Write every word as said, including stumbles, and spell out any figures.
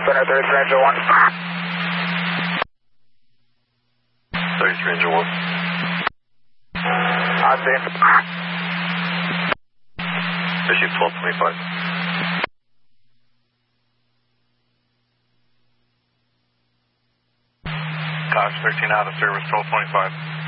Center thirty Ranger one. thirty Ranger one. I see. Issue twelve twenty-five. Cox thirteen out of service, twelve twenty-five.